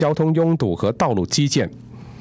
交通拥堵和道路基建。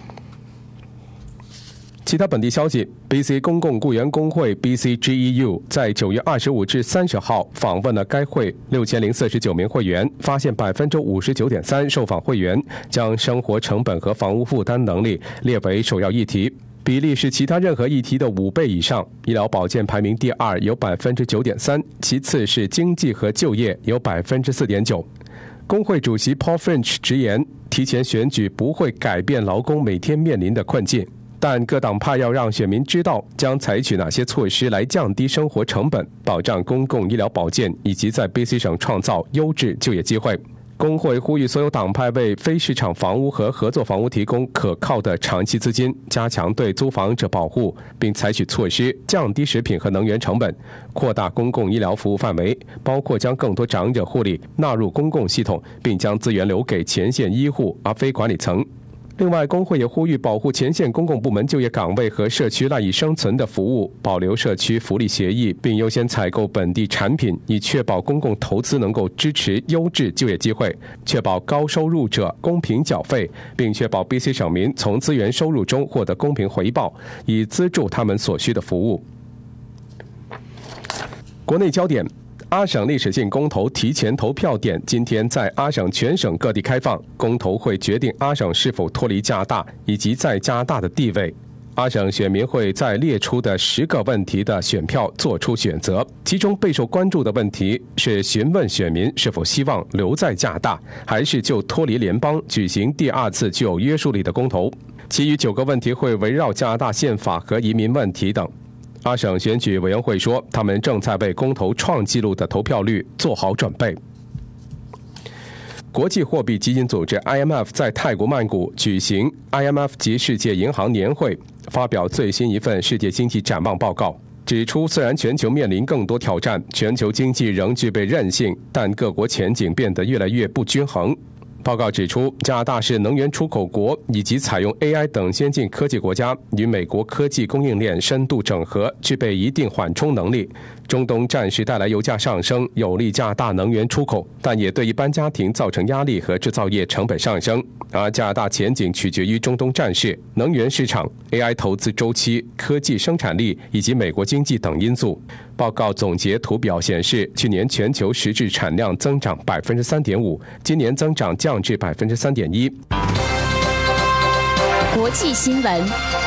其他本地消息 ，BC 公共雇员工会 BCGEU 在9月25至30号访问了该会6049名会员，发现59.3%受访会员将生活成本和房屋负担能力列为首要议题，比例是其他任何议题的5倍以上。医疗保健排名第2，有9.3%，其次是经济和就业，有4.9%。工会主席 Paul French 直言，提前选举不会改变劳工每天面临的困境。但各党派要让选民知道将采取哪些措施来降低生活成本，保障公共医疗保健，以及在 BC 省创造优质就业机会。工会呼吁所有党派为非市场房屋和合作房屋提供可靠的长期资金，加强对租房者保护，并采取措施降低食品和能源成本，扩大公共医疗服务范围，包括将更多长者护理纳入公共系统，并将资源留给前线医护而非管理层。另外，工会也呼吁保护前线公共部门就业岗位和社区赖以生存的服务，保留社区福利协议，并优先采购本地产品，以确保公共投资能够支持优质就业机会，确保高收入者公平缴费，并确保 BC 省民从资源收入中获得公平回报，以资助他们所需的服务。国内焦点。阿省历史性公投提前投票点今天在阿省全省各地开放，公投会决定阿省是否脱离加拿大以及在加拿大的地位。阿省选民会在列出的10个问题的选票做出选择，其中备受关注的问题是询问选民是否希望留在加拿大，还是就脱离联邦举行第2次具有约束力的公投。其余9个问题会围绕加拿大宪法和移民问题等。阿省选举委员会说，他们正在为公投创纪录的投票率做好准备。国际货币基金组织 IMF 在泰国曼谷举行 IMF 及世界银行年会，发表最新一份世界经济展望报告，指出虽然全球面临更多挑战，全球经济仍具备韧性，但各国前景变得越来越不均衡。报告指出，加拿大是能源出口国以及采用 AI 等先进科技国家，与美国科技供应链深度整合，具备一定缓冲能力。中东战事带来油价上升，有利加拿大能源出口，但也对一般家庭造成压力和制造业成本上升。而加拿大前景取决于中东战事、能源市场、AI 投资周期、科技生产力以及美国经济等因素。报告总结图表显示，去年全球实质产量增长3.5%，今年增长降至3.1%。 国际新闻。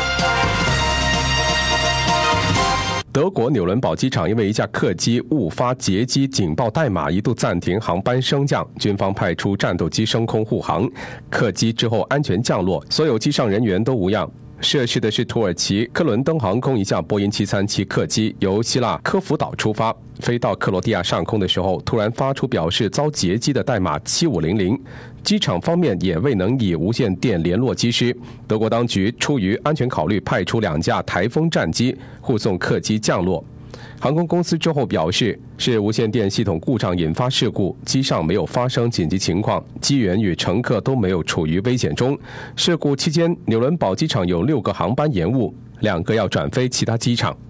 德国纽伦堡机场因为一架客机误发劫机警报代码，一度暂停航班升降，军方派出战斗机升空护航，客机之后安全降落，所有机上人员都无恙。涉事的是土耳其科伦登航空一架波音737客机，由希腊科孚岛出发，飞到克罗地亚上空的时候，突然发出表示遭劫机的代码7500。机场方面也未能以无线电联络机师。德国当局出于安全考虑，派出2架台风战机护送客机降落。航空公司之后表示，是无线电系统故障引发事故，机上没有发生紧急情况，机员与乘客都没有处于危险中。事故期间，纽伦堡机场有6个航班延误，2个要转飞其他机场。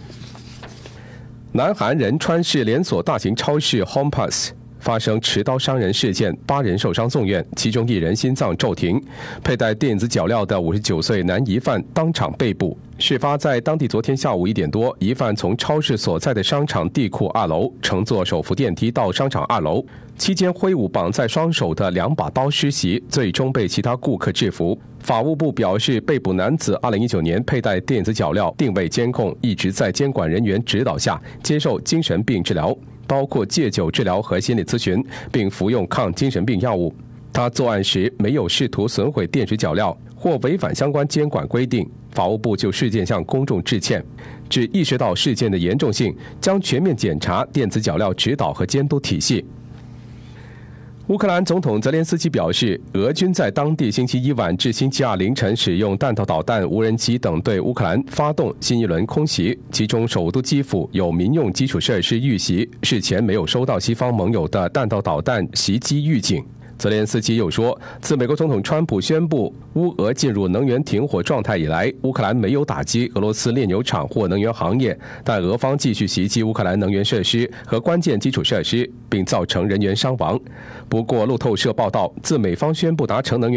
南韩仁川市连锁大型超市 HomePass发生持刀伤人事件，8人受伤送院，其中1人心脏骤停。佩戴电子脚镣的59岁男疑犯当场被捕。事发在当地昨天下午1点多，疑犯从超市所在的商场地库2楼乘坐手扶电梯到商场2楼，期间挥舞绑在双手的2把刀施袭，最终被其他顾客制服。法务部表示，被捕男子2019年佩戴电子脚镣，定位监控，一直在监管人员指导下接受精神病治疗，包括戒酒治疗和心理咨询，并服用抗精神病药物。他作案时没有试图损毁电子脚镣或违反相关监管规定。法务部就事件向公众致歉，指意识到事件的严重性，将全面检查电子脚镣指导和监督体系。乌克兰总统泽连斯基表示，俄军在当地星期1晚至星期2凌晨使用弹道导弹、无人机等对乌克兰发动新一轮空袭，其中首都基辅有民用基础设施遇袭，事前没有收到西方盟友的弹道导弹袭击预警。 泽连斯基又说，自美国总统川普宣布乌俄进入能源停火状态以来，乌克兰没有打击俄罗斯炼油厂或能源行业，但俄方继续袭击乌克兰能源设施和关键基础设施，并造成人员伤亡。不过，路透社报道，自美方宣布达成能源